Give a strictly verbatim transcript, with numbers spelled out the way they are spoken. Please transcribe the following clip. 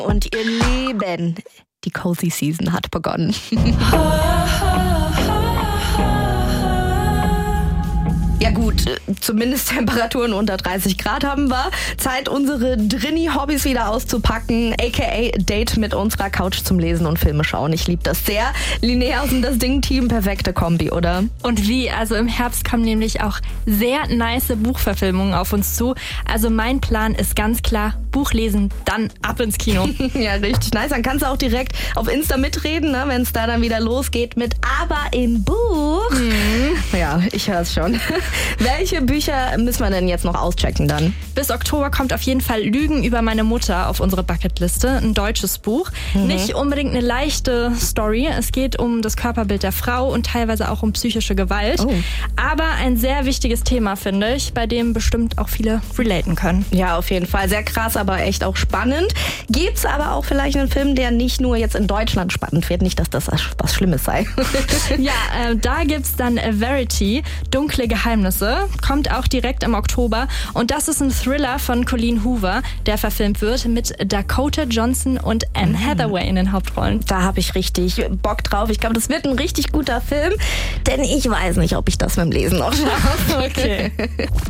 Und ihr Leben, die Cozy Season hat begonnen. Ja gut, zumindest Temperaturen unter dreißig Grad haben wir. Zeit, unsere Drini-Hobbys wieder auszupacken, aka Date mit unserer Couch zum Lesen und Filme schauen. Ich liebe das sehr. Lineaus und das Ding-Team, perfekte Kombi, oder? Und wie? Also im Herbst kommen nämlich auch sehr nice Buchverfilmungen auf uns zu. Also mein Plan ist ganz klar, Buch lesen, dann ab ins Kino. Ja, richtig nice. Dann kannst du auch direkt auf Insta mitreden, ne, wenn es da dann wieder losgeht mit Aber im Buch. Mhm. Ja, ich höre es schon. Welche Bücher müssen wir denn jetzt noch auschecken dann? Bis Oktober kommt auf jeden Fall Lügen über meine Mutter auf unsere Bucketliste. Ein deutsches Buch. Mhm. Nicht unbedingt eine leichte Story. Es geht um das Körperbild der Frau und teilweise auch um psychische Gewalt. Oh. Aber ein sehr wichtiges Thema, finde ich, bei dem bestimmt auch viele relaten können. Ja, auf jeden Fall. Sehr krass, aber echt auch spannend. Gibt's aber auch vielleicht einen Film, der nicht nur jetzt in Deutschland spannend wird. Nicht, dass das was Schlimmes sei. Ja, äh, da gibt's dann Verity, Dunkle Geheimnisse. Kommt auch direkt im Oktober. Und das ist ein Thriller von Colleen Hoover, der verfilmt wird mit Dakota Johnson und Anne mhm. Hathaway in den Hauptrollen. Da habe ich richtig Bock drauf. Ich glaube, das wird ein richtig guter Film, denn ich weiß nicht, ob ich das mit dem Lesen noch schaffe. Okay.